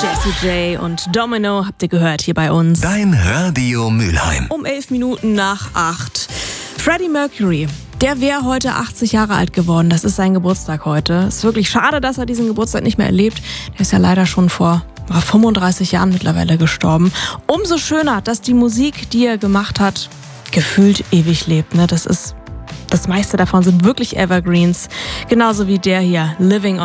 Jessie J und Domino habt ihr gehört hier bei uns. Dein Radio Mülheim. Um 11 Minuten nach 8. Freddie Mercury, der wäre heute 80 Jahre alt geworden. Das ist sein Geburtstag heute. Ist wirklich schade, dass er diesen Geburtstag nicht mehr erlebt. Der ist ja leider schon vor 35 Jahren mittlerweile gestorben. Umso schöner, dass die Musik, die er gemacht hat, gefühlt ewig lebt. Das meiste davon sind wirklich Evergreens. Genauso wie der hier, Living on